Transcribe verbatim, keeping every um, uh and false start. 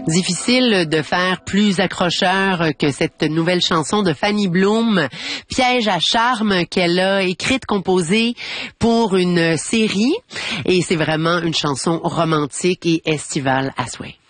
Difficile de faire plus accrocheur que cette nouvelle chanson de Fanny Bloom, Piège à charme, qu'elle a écrite, composée pour une série. Et c'est vraiment une chanson romantique et estivale à souhait.